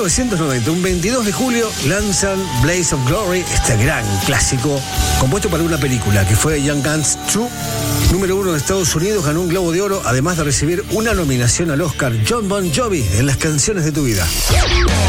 1990, un 22 de julio, lanzan Blaze of Glory, este gran clásico, compuesto para una película que fue Young Guns 2, número 1 en Estados Unidos, ganó un Globo de Oro, además de recibir una nominación al Oscar. Jon Bon Jovi en Las canciones de tu vida.